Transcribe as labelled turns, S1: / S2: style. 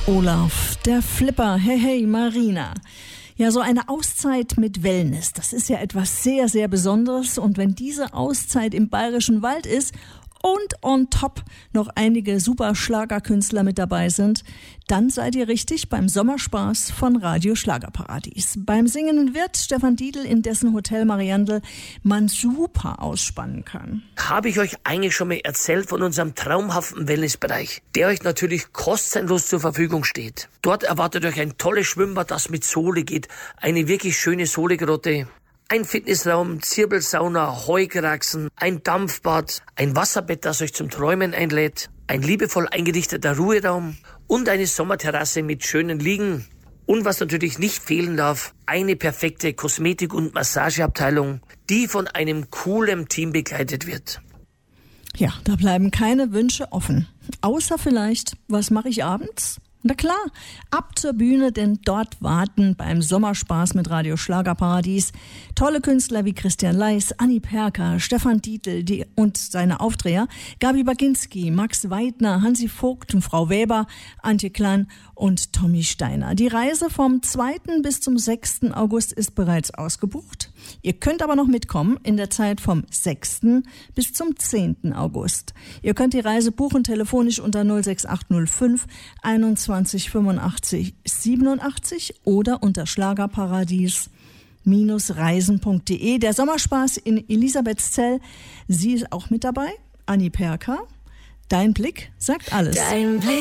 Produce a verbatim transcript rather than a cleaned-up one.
S1: Olaf, der Flipper, hey, hey, Marina. Ja, so eine Auszeit mit Wellness, das ist ja etwas sehr, sehr Besonderes. Und wenn diese Auszeit im Bayerischen Wald ist und on top noch einige super Schlagerkünstler mit dabei sind, dann seid ihr richtig beim Sommerspaß von Radio Schlagerparadies. Beim Singen wird Stefan Dietl in dessen Hotel Mariandel man super ausspannen kann.
S2: Habe ich euch eigentlich schon mal erzählt von unserem traumhaften Wellnessbereich, der euch natürlich kostenlos zur Verfügung steht. Dort erwartet euch ein tolles Schwimmbad, das mit Sohle geht, eine wirklich schöne Sohlegrotte, ein Fitnessraum, Zirbelsauna, Heukraxen, ein Dampfbad, ein Wasserbett, das euch zum Träumen einlädt, ein liebevoll eingerichteter Ruheraum und eine Sommerterrasse mit schönen Liegen. Und was natürlich nicht fehlen darf, eine perfekte Kosmetik- und Massageabteilung, die von einem coolen Team begleitet wird.
S1: Ja, da bleiben keine Wünsche offen. Außer vielleicht, was mache ich abends? Na klar, ab zur Bühne, denn dort warten beim Sommerspaß mit Radio Schlagerparadies tolle Künstler wie Christian Leis, Anni Perka, Stefan Dietl die, und seine Aufdreher, Gabi Baginski, Max Weidner, Hansi Vogt und Frau Weber, Antje Klein und Tommy Steiner. Die Reise vom zweiten bis zum sechsten August ist bereits ausgebucht. Ihr könnt aber noch mitkommen in der Zeit vom sechsten bis zum zehnten August. Ihr könnt die Reise buchen telefonisch unter null sechs acht null fünf einundzwanzig fünfundachtzig siebenundachtzig oder unter schlagerparadies reisen punkt de. Der Sommerspaß in Elisabethzell, sie ist auch mit dabei. Anni Perka, dein Blick sagt alles.
S3: Dein Blick